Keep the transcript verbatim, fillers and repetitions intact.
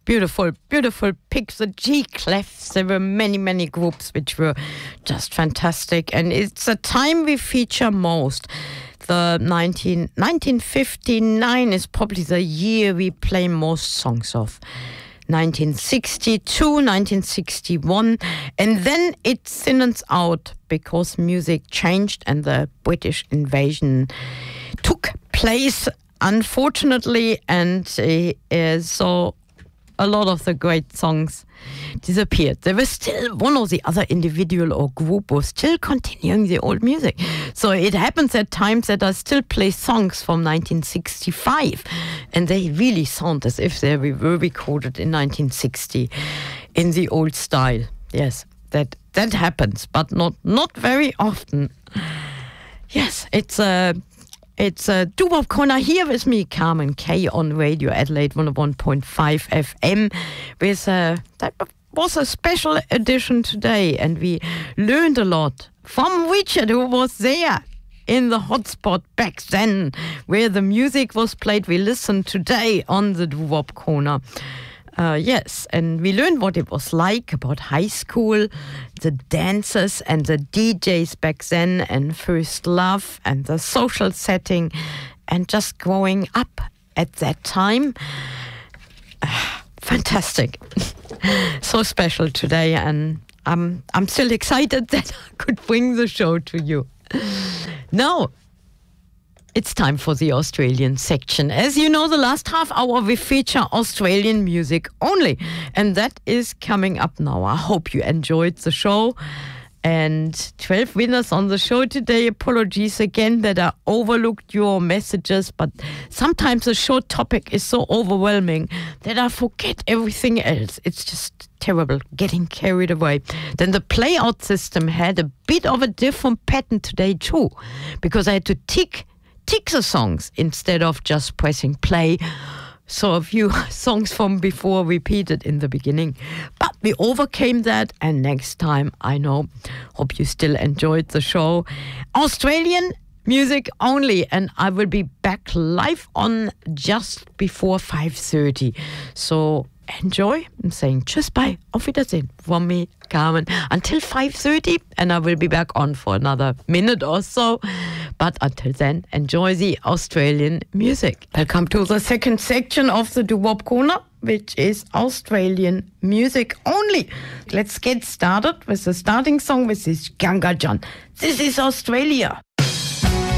beautiful, beautiful picks, the G clefs. There were many, many groups which were just fantastic. And it's a time we feature most. The nineteen, nineteen fifty-nine is probably the year we play most songs of. nineteen sixty-two, nineteen sixty-one, and then it thinnens out because music changed and the British invasion took place, unfortunately, and uh, so a lot of the great songs disappeared. There was still one or the other individual or group was still continuing the old music. So it happens at times that I still play songs from nineteen sixty-five, and they really sound as if they were recorded in nineteen sixty in the old style. Yes, that that happens, but not not very often. Yes, it's a. It's a doo-wop corner here with me, Carmen Kay, on Radio Adelaide one oh one point five F M. With a, that was a special edition today, and we learned a lot from Richard, who was there in the hotspot back then, where the music was played. We listened today on the doo-wop corner. Uh, yes, and we learned what it was like about high school, the dancers and the D Js back then, and first love and the social setting, and just growing up at that time. Uh, fantastic. So special today, and I'm, I'm still excited that I could bring the show to you. Now, it's time for the Australian section. As you know, the last half hour we feature Australian music only. And that is coming up now. I hope you enjoyed the show. And twelve winners on the show today. Apologies again that I overlooked your messages. But sometimes the show topic is so overwhelming that I forget everything else. It's just terrible, getting carried away. Then the playout system had a bit of a different pattern today too. Because I had to tick tick the songs instead of just pressing play. So a few songs from before repeated in the beginning. But we overcame that, and next time, I know, hope you still enjoyed the show. Australian music only, and I will be back live on just before five thirty. So enjoy. I'm saying tschüss, bye, auf Wiedersehen from me, Carmen, until five thirty, and I will be back on for another minute or so. But until then, enjoy the Australian music. Welcome to the second section of the doo-wop corner, which is Australian music only. Let's get started with the starting song with this Ganga John. This is Australia.